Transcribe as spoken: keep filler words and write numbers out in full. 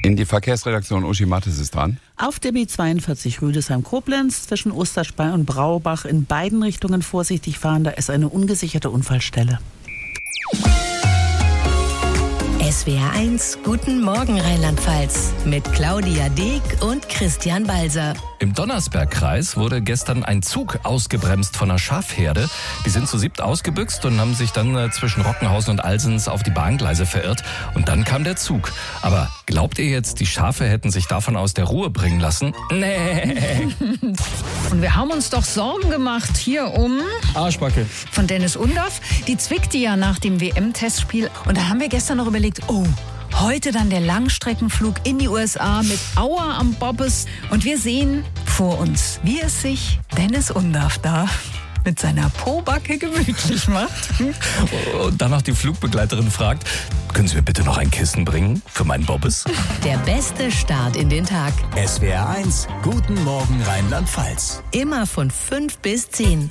In die Verkehrsredaktion Uschi Mattes ist dran. Auf der B zweiundvierzig Rüdesheim-Koblenz zwischen Osterspey und Braubach in beiden Richtungen vorsichtig fahren, da ist eine ungesicherte Unfallstelle. S W R eins, guten Morgen Rheinland-Pfalz mit Claudia Deek und Christian Balser. Im Donnersbergkreis wurde gestern ein Zug ausgebremst von einer Schafherde. Die sind zu siebt ausgebüxt und haben sich dann äh, zwischen Rockenhausen und Alsens auf die Bahngleise verirrt. Und dann kam der Zug. Aber glaubt ihr jetzt, die Schafe hätten sich davon aus der Ruhe bringen lassen? Nee. Und wir haben uns doch Sorgen gemacht hier um Arschbacke von Dennis Undorf. Die zwickte ja nach dem W M-Testspiel. Und da haben wir gestern noch überlegt, oh, heute dann der Langstreckenflug in die U S A mit Auer am Bobbes. Und wir sehen vor uns, wie es sich Dennis Undorf da mit seiner Pobacke gemütlich macht. Und danach die Flugbegleiterin fragt, können Sie mir bitte noch ein Kissen bringen für meinen Bobbes? Der beste Start in den Tag. S W R eins, guten Morgen Rheinland-Pfalz. Immer von fünf bis zehn.